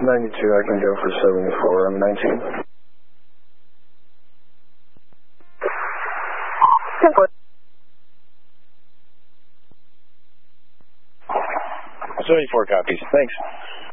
92, I can go for 74. I'm 19. 74 copies. Thanks.